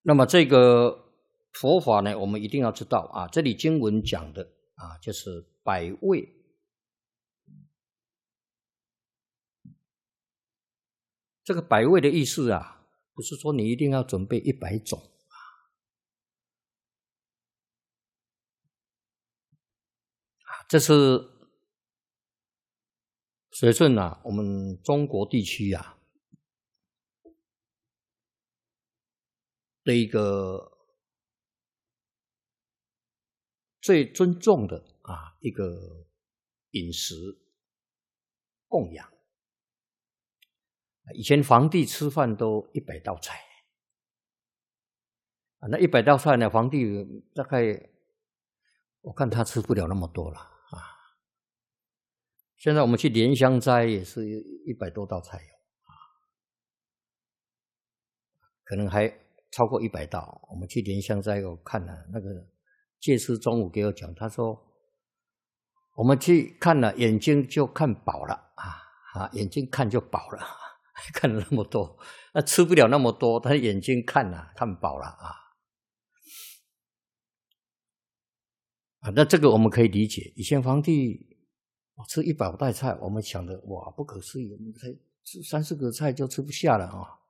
那么这个佛法呢，我们一定要知道啊，这里经文讲的啊，就是百味。这个百味的意思啊，不是说你一定要准备100种啊，这是随顺啊，我们中国地区啊的一个最尊重的啊一个饮食供养。以前皇帝吃饭都100道菜啊，那100道菜呢，皇帝大概我看他吃不了那么多了啊。现在我们去莲香斋也是100多道菜啊，可能还超过100道。我们去莲香斋我看了那个戒师中午给我讲，他说我们去看了眼睛就看饱了啊，眼睛看就饱了，看了那么多，那吃不了那么多，他眼睛看了看饱了啊。那这个我们可以理解，以前皇帝吃100道菜，我们想的哇不可思议，我们才吃3-4个菜就吃不下了啊。